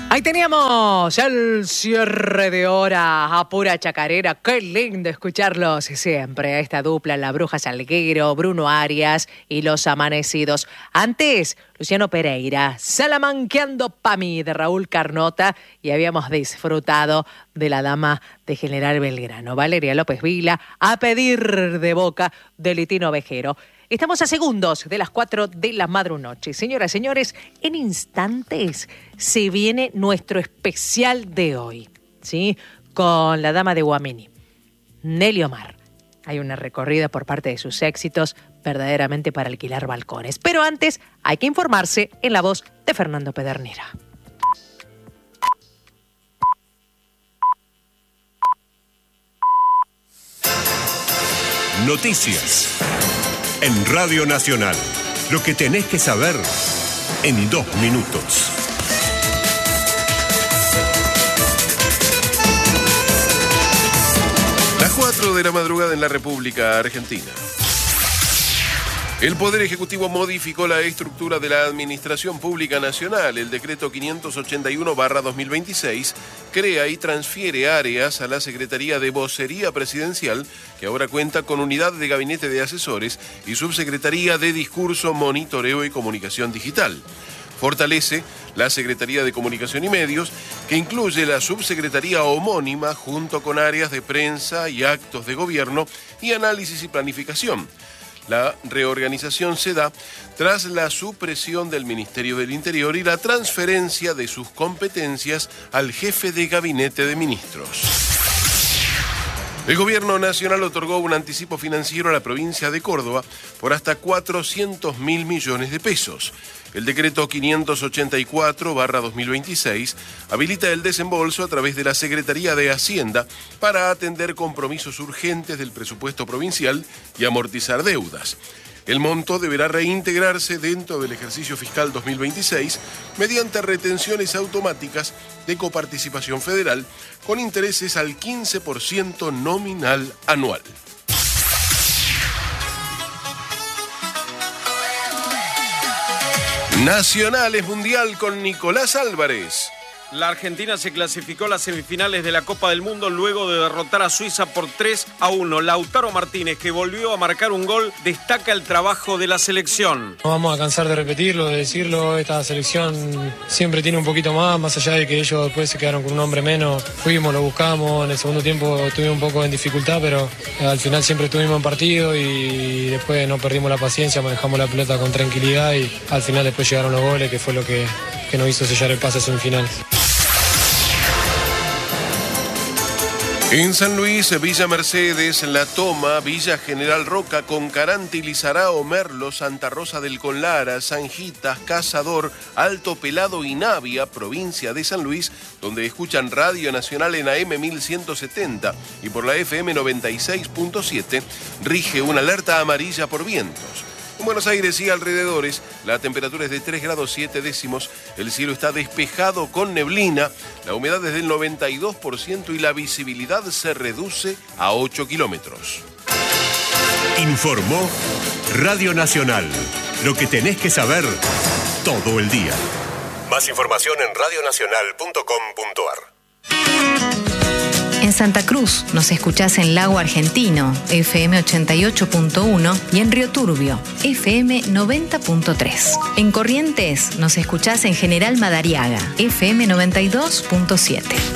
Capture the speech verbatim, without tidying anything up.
Ahí teníamos el cierre de hora a pura chacarera. Qué lindo escucharlos siempre, a esta dupla, La Bruja Salguero, Bruno Arias y Los Amanecidos. Antes, Luciano Pereira, Salamanqueando pa' mí, de Raúl Carnota, y habíamos disfrutado de La Dama de General Belgrano, Valeria López Vila, A Pedir de Boca, de Litino Vejero. Estamos a segundos de las cuatro de la madrunoche. Señoras y señores, en instantes se viene nuestro especial de hoy, ¿sí? Con la Dama de Guamini, Nelly Omar. Hay una recorrida por parte de sus éxitos verdaderamente para alquilar balcones. Pero antes hay que informarse en la voz de Fernando Pedernera. Noticias en Radio Nacional. Lo que tenés que saber en dos minutos. Las cuatro de la madrugada en la República Argentina. El Poder Ejecutivo modificó la estructura de la Administración Pública Nacional. El decreto quinientos ochenta y uno barra dos mil veintiséis crea y transfiere áreas a la Secretaría de Vocería Presidencial, que ahora cuenta con unidad de gabinete de asesores y subsecretaría de Discurso, Monitoreo y Comunicación Digital. Fortalece la Secretaría de Comunicación y Medios, que incluye la subsecretaría homónima junto con áreas de prensa y actos de gobierno y análisis y planificación. La reorganización se da tras la supresión del Ministerio del Interior y la transferencia de sus competencias al jefe de gabinete de ministros. El Gobierno Nacional otorgó un anticipo financiero a la provincia de Córdoba por hasta cuatrocientos mil millones de pesos. El decreto quinientos ochenta y cuatro barra dos mil veintiséis habilita el desembolso a través de la Secretaría de Hacienda para atender compromisos urgentes del presupuesto provincial y amortizar deudas. El monto deberá reintegrarse dentro del ejercicio fiscal dos mil veintiséis mediante retenciones automáticas de coparticipación federal con intereses al quince por ciento nominal anual. Nacionales Mundial con Nicolás Álvarez. La Argentina se clasificó a las semifinales de la Copa del Mundo luego de derrotar a Suiza por tres a uno. Lautaro Martínez, que volvió a marcar un gol, destaca el trabajo de la selección. No vamos a cansar de repetirlo, de decirlo. Esta selección siempre tiene un poquito más, más allá de que ellos después se quedaron con un hombre menos. Fuimos, lo buscamos, en el segundo tiempo estuvimos un poco en dificultad, pero al final siempre estuvimos en partido y después no perdimos la paciencia, manejamos la pelota con tranquilidad y al final después llegaron los goles, que fue lo que, que nos hizo sellar el pase a semifinales. En San Luis, Villa Mercedes, La Toma, Villa General Roca, Concarante, Lizarao, Merlo, Santa Rosa del Conlara, Sanjitas, Cazador, Alto Pelado y Navia, provincia de San Luis, donde escuchan Radio Nacional en A M mil ciento setenta y por la F M noventa y seis punto siete, rige una alerta amarilla por vientos. En Buenos Aires y alrededores, la temperatura es de tres grados siete décimos, el cielo está despejado con neblina, la humedad es del noventa y dos por ciento y la visibilidad se reduce a ocho kilómetros. Informó Radio Nacional. Lo que tenés que saber todo el día. Más información en radio nacional punto com punto a r. En Santa Cruz nos escuchás en Lago Argentino, F M ochenta y ocho punto uno, y en Río Turbio, F M noventa punto tres. En Corrientes nos escuchás en General Madariaga, F M noventa y dos punto siete.